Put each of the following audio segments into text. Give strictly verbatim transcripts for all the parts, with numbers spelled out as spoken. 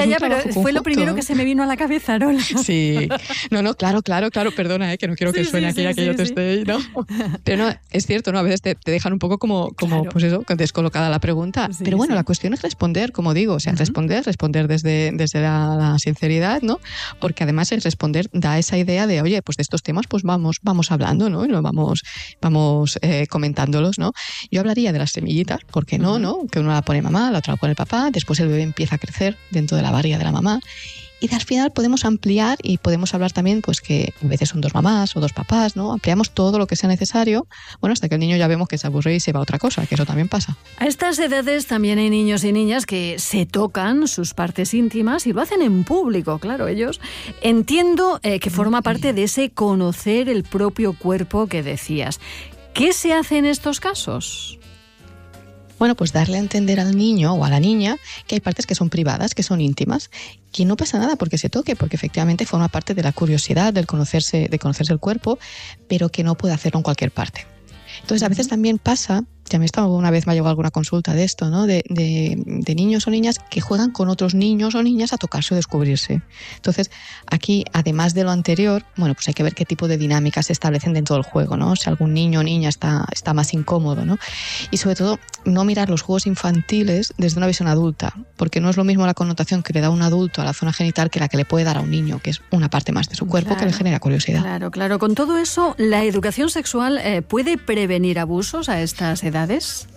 ya, ya, pero fue lo primero que se me vino a la cabeza, Arola. Sí, no, no, claro, claro, claro, perdona, eh, que no quiero que sí, suene sí, aquí sí, a que sí, yo te sí. esté, ¿no? Pero no, es cierto, ¿no? A veces te, te dejan un poco como, como Claro. pues eso, descolocada la pregunta. Sí, pero bueno, sí. la cuestión es responder, como digo, o sea, Uh-huh. responder, responder desde, desde la, la sinceridad, ¿no? Porque además el responder da esa idea de, oye, pues de estos temas pues vamos, vamos hablando, ¿no? Y lo vamos, vamos eh, comentándolos, ¿no? Yo hablaría de las semillitas, ¿por qué no, Uh-huh. no? Que uno la pone mamá, la otra la pone el papá, después el bebé empieza a crecer dentro de la barriga de la mamá. Y al final podemos ampliar y podemos hablar también pues que a veces son dos mamás o dos papás, ¿no? Ampliamos todo lo que sea necesario, bueno, hasta que el niño ya vemos que se aburre y se va a otra cosa, que eso también pasa. A estas edades también hay niños y niñas que se tocan sus partes íntimas y lo hacen en público, claro, ellos. Entiendo eh, que forma parte de ese conocer el propio cuerpo que decías. ¿Qué se hace en estos casos? Bueno, pues darle a entender al niño o a la niña que hay partes que son privadas, que son íntimas, que no pasa nada porque se toque, porque efectivamente forma parte de la curiosidad, del conocerse, de conocerse el cuerpo, pero que no puede hacerlo en cualquier parte. Entonces, a veces también pasa, ya me estaba una vez me ha llegado alguna consulta de esto, ¿no? De, de, de niños o niñas que juegan con otros niños o niñas a tocarse o descubrirse. Entonces, aquí, además de lo anterior, bueno, pues hay que ver qué tipo de dinámicas se establecen dentro del juego, ¿no? Si algún niño o niña está, está más incómodo, ¿no? Y sobre todo, no mirar los juegos infantiles desde una visión adulta, porque no es lo mismo la connotación que le da un adulto a la zona genital que la que le puede dar a un niño, que es una parte más de su cuerpo, claro, que le genera curiosidad. Claro, claro. Con todo eso, ¿la educación sexual eh, puede prevenir abusos a estas edades?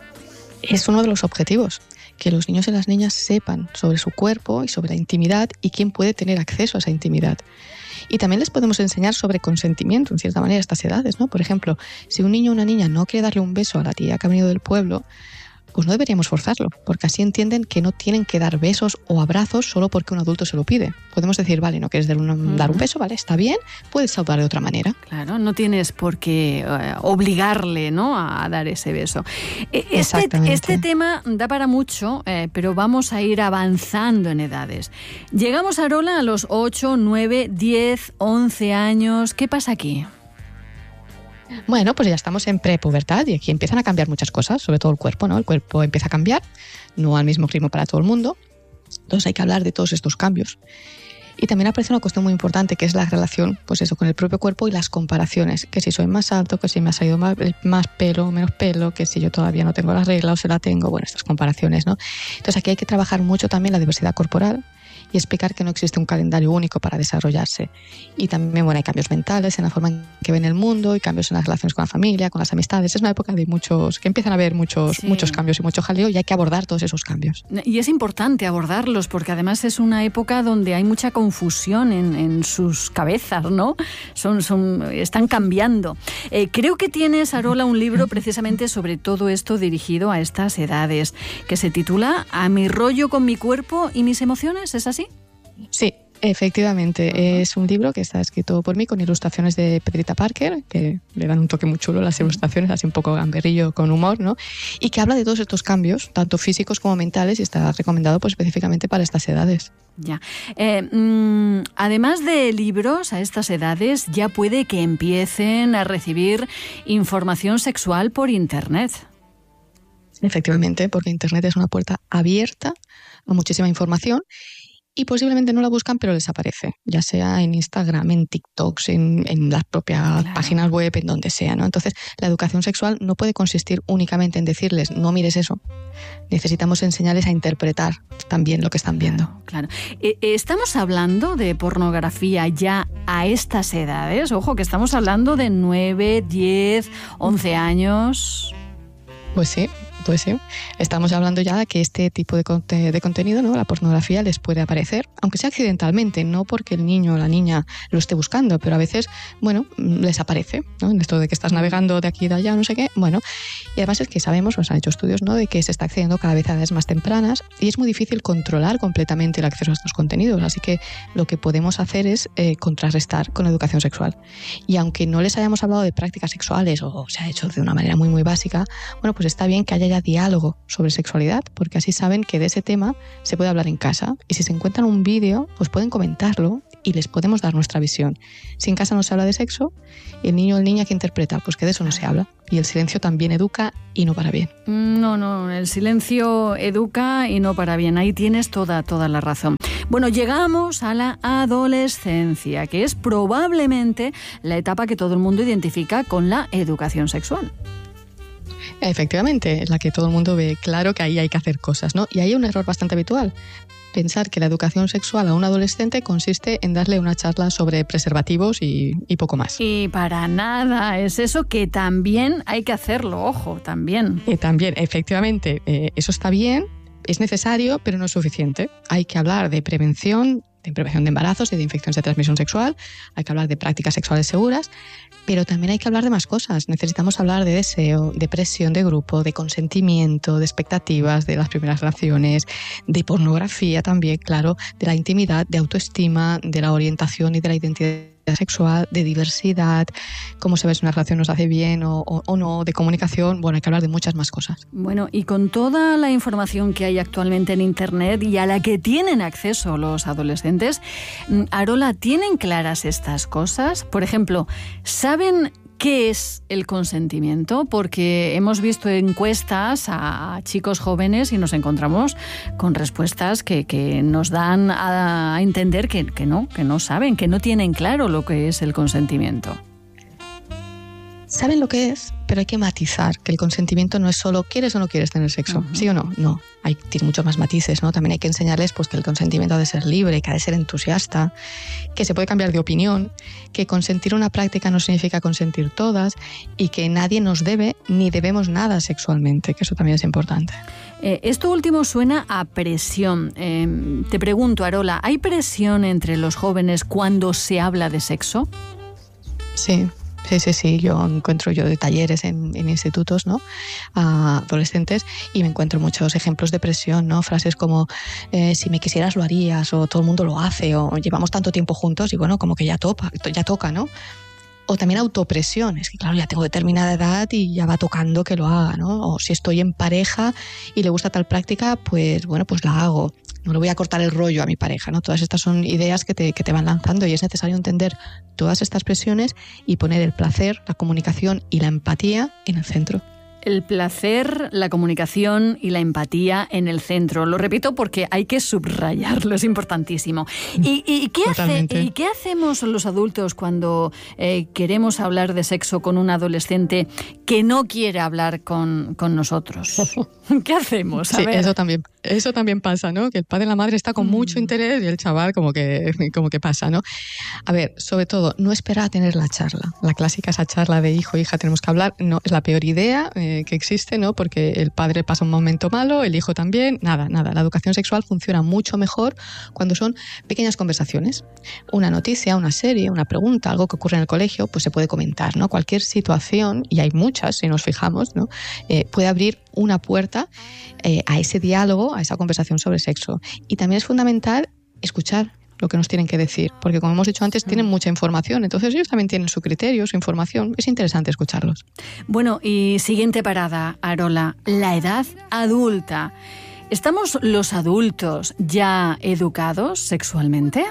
Es uno de los objetivos, que los niños y las niñas sepan sobre su cuerpo y sobre la intimidad y quién puede tener acceso a esa intimidad. Y también les podemos enseñar sobre consentimiento, en cierta manera, a estas edades, ¿no? Por ejemplo, si un niño o una niña no quiere darle un beso a la tía que ha venido del pueblo, pues no deberíamos forzarlo, porque así entienden que no tienen que dar besos o abrazos solo porque un adulto se lo pide. Podemos decir, vale, no quieres dar un, uh-huh. dar un beso, vale, está bien, puedes saludar de otra manera. Claro, no tienes por qué uh, obligarle, ¿no?, a dar ese beso. Este, este tema da para mucho, eh, pero vamos a ir avanzando en edades. Llegamos, Arola, a los ocho, nueve, diez, once años. ¿Qué pasa aquí? Bueno, pues ya estamos en prepubertad y aquí empiezan a cambiar muchas cosas, sobre todo el cuerpo, ¿no? El cuerpo empieza a cambiar, no al mismo ritmo para todo el mundo. Entonces hay que hablar de todos estos cambios. Y también aparece una cuestión muy importante, que es la relación, pues eso, con el propio cuerpo y las comparaciones. Que si soy más alto, que si me ha salido más, más pelo o menos pelo, que si yo todavía no tengo la regla o se la tengo, bueno, estas comparaciones, ¿no? Entonces aquí hay que trabajar mucho también la diversidad corporal y explicar que no existe un calendario único para desarrollarse. Y también, bueno, hay cambios mentales en la forma en que ven el mundo y cambios en las relaciones con la familia, con las amistades. Es una época de muchos, que empiezan a haber muchos, sí. muchos cambios y mucho jaleo y hay que abordar todos esos cambios. Y es importante abordarlos porque además es una época donde hay mucha confusión en, en sus cabezas, ¿no? Son, son, están cambiando. Eh, creo que tienes, Arola, un libro precisamente sobre todo esto dirigido a estas edades, que se titula A mi rollo con mi cuerpo y mis emociones, ¿es así? Sí, efectivamente. Uh-huh. Es un libro que está escrito por mí con ilustraciones de Pedrita Parker, que le dan un toque muy chulo las ilustraciones, así un poco gamberrillo con humor, ¿no? Y que habla de todos estos cambios, tanto físicos como mentales, y está recomendado pues específicamente para estas edades. Ya. Eh, mmm, además de libros a estas edades, ya puede que empiecen a recibir información sexual por Internet. Efectivamente, porque Internet es una puerta abierta a muchísima información. Y posiblemente no la buscan, pero les aparece, ya sea en Instagram, en TikToks, en, en las propias claro. páginas web, en donde sea, ¿no? Entonces, la educación sexual no puede consistir únicamente en decirles, no mires eso. Necesitamos enseñarles a interpretar también lo que están viendo. Claro, claro. Eh, ¿Estamos hablando de pornografía ya a estas edades? Ojo, que estamos hablando de nueve, diez, once años. Pues sí. Pues sí, estamos hablando ya de que este tipo de, conte- de contenido, ¿no? La pornografía les puede aparecer, aunque sea accidentalmente, no porque el niño o la niña lo esté buscando, pero a veces, bueno, les aparece, ¿no? Esto de que estás navegando de aquí y de allá, no sé qué, bueno, y además es que sabemos, nos han hecho estudios, ¿no? De que se está accediendo cada vez a edades más tempranas y es muy difícil controlar completamente el acceso a estos contenidos, así que lo que podemos hacer es eh, contrarrestar con educación sexual. Y aunque no les hayamos hablado de prácticas sexuales o se ha hecho de una manera muy muy básica, bueno, pues está bien que haya ya diálogo sobre sexualidad, porque así saben que de ese tema se puede hablar en casa y si se encuentran un vídeo, pues pueden comentarlo y les podemos dar nuestra visión. Si en casa no se habla de sexo, el niño o la niña que interpreta, pues que de eso no se habla. Y el silencio también educa y no para bien. No, no, el silencio educa y no para bien. Ahí tienes toda, toda la razón. Bueno, llegamos a la adolescencia, que es probablemente la etapa que todo el mundo identifica con la educación sexual. Efectivamente, es la que todo el mundo ve claro que ahí hay que hacer cosas, ¿no? Y hay un error bastante habitual. Pensar que la educación sexual a un adolescente consiste en darle una charla sobre preservativos y, y poco más. Y para nada, es eso que también hay que hacerlo, ojo, también. Y también, efectivamente, eh, eso está bien, es necesario, pero no es suficiente. Hay que hablar de prevención, de prevención de embarazos y de infecciones de transmisión sexual, hay que hablar de prácticas sexuales seguras, pero también hay que hablar de más cosas. Necesitamos hablar de deseo, de presión de grupo, de consentimiento, de expectativas de las primeras relaciones, de pornografía también, claro, de la intimidad, de autoestima, de la orientación y de la identidad sexual, de diversidad, cómo se ve si una relación nos hace bien o, o, o no, de comunicación. Bueno, hay que hablar de muchas más cosas. Bueno, y con toda la información que hay actualmente en Internet y a la que tienen acceso los adolescentes, Arola, ¿tienen claras estas cosas? Por ejemplo, ¿saben qué es el consentimiento? Porque hemos visto encuestas a chicos jóvenes y nos encontramos con respuestas que, que nos dan a entender que, que no, que no saben, que no tienen claro lo que es el consentimiento. Saben lo que es, pero hay que matizar, que el consentimiento no es solo quieres o no quieres tener sexo, uh-huh. ¿sí o no? No, hay, tiene muchos más matices, ¿no? También hay que enseñarles pues, que el consentimiento ha de ser libre, que ha de ser entusiasta, que se puede cambiar de opinión, que consentir una práctica no significa consentir todas y que nadie nos debe ni debemos nada sexualmente, que eso también es importante. Eh, esto último suena a presión. Eh, te pregunto, Arola, ¿hay presión entre los jóvenes cuando se habla de sexo? Sí. Sí, sí, sí, yo encuentro yo de talleres en, en institutos, ¿no? A adolescentes y me encuentro muchos ejemplos de presión, ¿no? Frases como eh, si me quisieras lo harías o todo el mundo lo hace o llevamos tanto tiempo juntos y bueno, como que ya topa, ya toca, ¿no? O también autopresión, es que claro, ya tengo determinada edad y ya va tocando que lo haga, ¿no? O si estoy en pareja y le gusta tal práctica, pues bueno, pues la hago. No le voy a cortar el rollo a mi pareja, ¿no? Todas estas son ideas que te, que te van lanzando y es necesario entender todas estas presiones y poner el placer, la comunicación y la empatía en el centro. El placer, la comunicación y la empatía en el centro. Lo repito porque hay que subrayarlo, es importantísimo. ¿Y, y, qué, hace, ¿y qué hacemos los adultos cuando eh, queremos hablar de sexo con un adolescente que no quiere hablar con, con nosotros? ¿Qué hacemos? A sí, ver. eso también, eso también pasa, ¿no? Que el padre y la madre está con mm. mucho interés y el chaval como que, como que pasa, ¿no? A ver, sobre todo, no esperar a tener la charla. La clásica, esa charla de hijo, hija, tenemos que hablar, no, es la peor idea eh, que existe, ¿no? Porque el padre pasa un momento malo, el hijo también, nada, nada. La educación sexual funciona mucho mejor cuando son pequeñas conversaciones. Una noticia, una serie, una pregunta, algo que ocurre en el colegio, pues se puede comentar, ¿no? Cualquier situación, y hay muchas si nos fijamos, ¿no? Eh, puede abrir una puerta eh, a ese diálogo, a esa conversación sobre sexo. Y también es fundamental escuchar lo que nos tienen que decir, porque como hemos dicho antes, tienen mucha información, entonces ellos también tienen su criterio, su información, es interesante escucharlos. Bueno, y siguiente parada, Arola, la edad adulta. ¿Estamos los adultos ya educados sexualmente?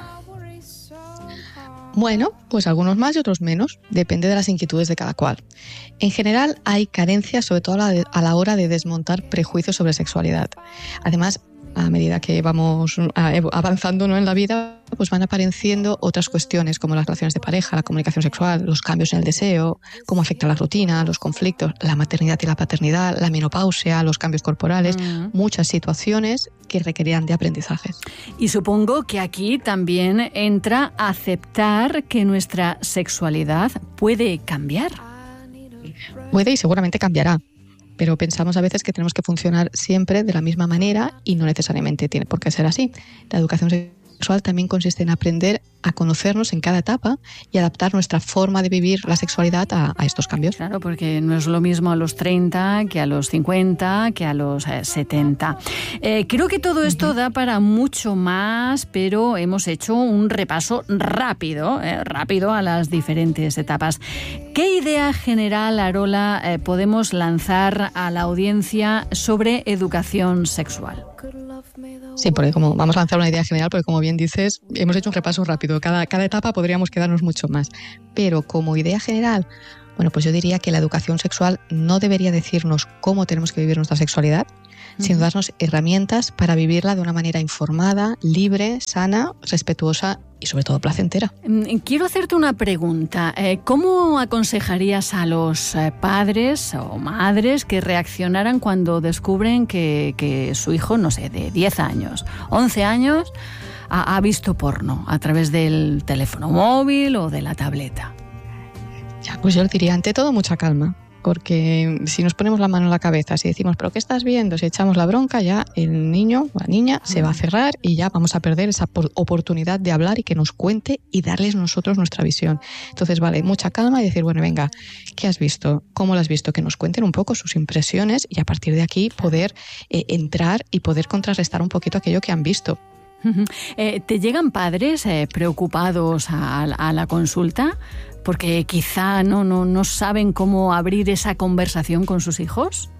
Bueno, pues algunos más y otros menos, depende de las inquietudes de cada cual. En general hay carencias, sobre todo a la, de, a la hora de desmontar prejuicios sobre sexualidad. Además, a medida que vamos avanzando, ¿no? en la vida, pues van apareciendo otras cuestiones como las relaciones de pareja, la comunicación sexual, los cambios en el deseo, cómo afecta la rutina, los conflictos, la maternidad y la paternidad, la menopausia, los cambios corporales, uh-huh. muchas situaciones que requerían de aprendizajes. Y supongo que aquí también entra aceptar que nuestra sexualidad puede cambiar. Puede y seguramente cambiará. Pero pensamos a veces que tenemos que funcionar siempre de la misma manera y no necesariamente tiene por qué ser así. La educación sexual también consiste en aprender a conocernos en cada etapa y adaptar nuestra forma de vivir la sexualidad a, a estos cambios. Claro, porque no es lo mismo a los treinta que a los cincuenta, que a los eh, setenta. Eh, creo que todo esto uh-huh. da para mucho más, pero hemos hecho un repaso rápido, eh, rápido a las diferentes etapas. ¿Qué idea general, Arola, eh, podemos lanzar a la audiencia sobre educación sexual? Sí, porque como vamos a lanzar una idea general, porque como bien dices, hemos hecho un repaso rápido. Cada, cada etapa podríamos quedarnos mucho más. Pero como idea general, Bueno, pues yo diría que la educación sexual no debería decirnos cómo tenemos que vivir nuestra sexualidad, uh-huh. sino darnos herramientas para vivirla de una manera informada, libre, sana, respetuosa y sobre todo placentera. Quiero hacerte una pregunta. ¿Cómo aconsejarías a los padres o madres que reaccionaran cuando descubren que, que su hijo, no sé, de diez años, once años, ha, ha visto porno a través del teléfono móvil o de la tableta? Ya, pues yo le diría, ante todo, mucha calma. Porque si nos ponemos la mano en la cabeza, si decimos, ¿pero qué estás viendo? Si echamos la bronca, ya el niño o la niña se va a cerrar y ya vamos a perder esa oportunidad de hablar y que nos cuente y darles nosotros nuestra visión. Entonces, vale, mucha calma y decir, bueno, venga, ¿qué has visto? ¿Cómo lo has visto? Que nos cuenten un poco sus impresiones y a partir de aquí poder eh, entrar y poder contrarrestar un poquito aquello que han visto. Eh, ¿Te llegan padres eh, preocupados a, a la consulta? Porque quizá no, no, no saben cómo abrir esa conversación con sus hijos.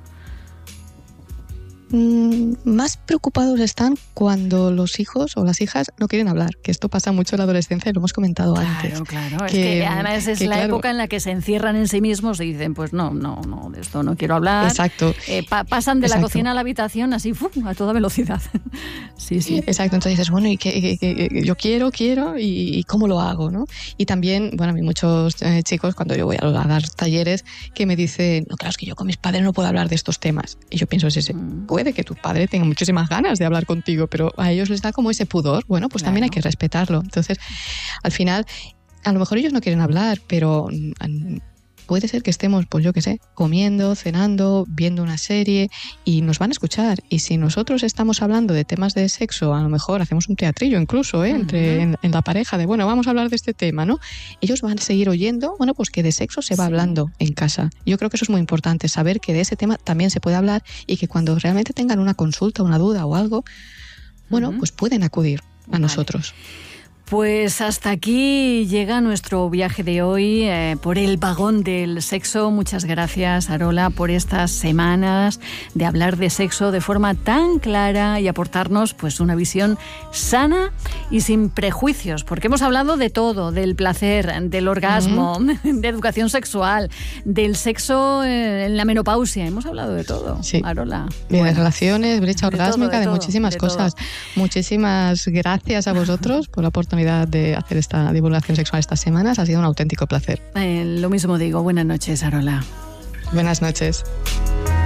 Mm, más preocupados están cuando los hijos o las hijas no quieren hablar, que esto pasa mucho en la adolescencia y lo hemos comentado claro, antes. Claro, claro. Es que, que además es que, la claro, época en la que se encierran en sí mismos y dicen, pues no, no, no, de esto no quiero hablar. Exacto. Eh, pa- pasan de Exacto. la cocina a la habitación así, ¡fum!, a toda velocidad. Sí, sí. Exacto. Entonces dices, bueno, y que, que, que yo quiero, quiero, y, y cómo lo hago, ¿no? Y también, bueno, a mí muchos eh, chicos, cuando yo voy a, a dar talleres, que me dicen, no, claro, es que yo con mis padres no puedo hablar de estos temas. Y yo pienso, sí, sí, mm. puede que tu padre tenga muchísimas ganas de hablar contigo, pero a ellos les da como ese pudor. Bueno, pues claro. También hay que respetarlo. Entonces, al final, a lo mejor ellos no quieren hablar, pero puede ser que estemos, pues yo qué sé, comiendo, cenando, viendo una serie y nos van a escuchar. Y si nosotros estamos hablando de temas de sexo, a lo mejor hacemos un teatrillo incluso, ¿eh? Entre, uh-huh. en, en la pareja, de bueno, vamos a hablar de este tema, ¿no? Ellos van a seguir oyendo, bueno, pues que de sexo se va sí. hablando en casa. Yo creo que eso es muy importante, saber que de ese tema también se puede hablar y que cuando realmente tengan una consulta, una duda o algo, bueno, uh-huh. pues pueden acudir a vale. nosotros. Pues hasta aquí llega nuestro viaje de hoy eh, por el vagón del sexo. Muchas gracias, Arola, por estas semanas de hablar de sexo de forma tan clara y aportarnos pues una visión sana y sin prejuicios, porque hemos hablado de todo, del placer, del orgasmo, uh-huh. de educación sexual, del sexo en la menopausia. Hemos hablado de todo, sí. Arola. De bueno, relaciones, brecha de orgásmica, todo, de, de todo, muchísimas de cosas. Todo. Muchísimas gracias a vosotros por la oportunidad de hacer esta divulgación sexual estas semanas. Ha sido un auténtico placer. Eh, lo mismo digo. Buenas noches, Arola. Buenas noches.